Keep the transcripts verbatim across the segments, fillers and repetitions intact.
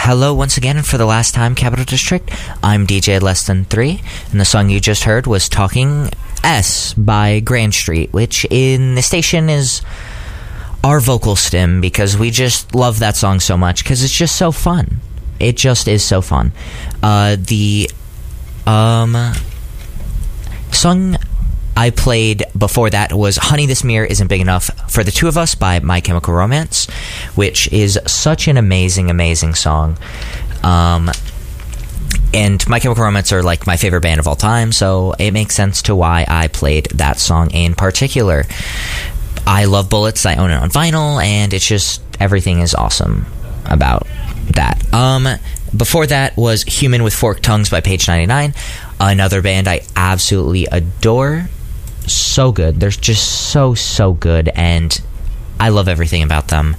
Hello once again, and for the last time, Capital District. I'm D J Less Than Three, and the song you just heard was Talking S by Grand Street, which in the station is our vocal stim, because we just love that song so much, because it's just so fun. It just is so fun. Uh, the um, song I played before that was Honey, This Mirror Isn't Big Enough for the Two of Us by My Chemical Romance, which is such an amazing, amazing song. Um, and My Chemical Romance are like my favorite band of all time, so it makes sense to why I played that song in particular. I love Bullets, I own it on vinyl, and it's just, everything is awesome about that. Um, before that was Human with Forked Tongues by Page ninety-nine, another band I absolutely adore. So good. They're just so, so good, and I love everything about them.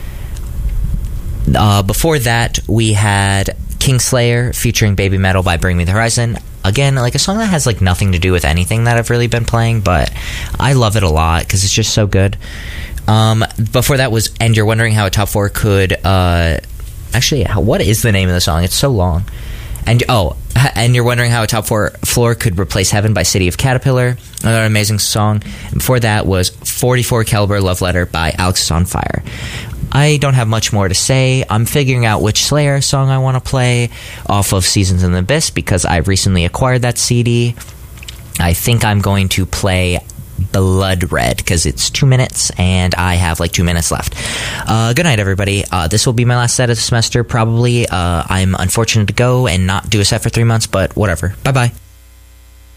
Uh, before that, we had Kingslayer featuring Baby Metal by Bring Me the Horizon. Again, like a song that has like nothing to do with anything that I've really been playing, but I love it a lot because it's just so good. Um, before that was And You're Wondering How a Top Four Could... Uh, actually, what is the name of the song? It's so long. And oh, and You're Wondering How a Top Four Floor Could Replace Heaven by City of Caterpillar. Another amazing song. And before that was forty-four Caliber Love Letter by Alex is on Fire. I don't have much more to say. I'm figuring out which Slayer song I want to play off of Seasons in the Abyss because I recently acquired that C D. I think I'm going to play Blood Red because it's two minutes and I have like two minutes left. Uh, good night, everybody. Uh, this will be my last set of the semester, probably. Uh, I'm unfortunate to go and not do a set for three months, but whatever. Bye-bye.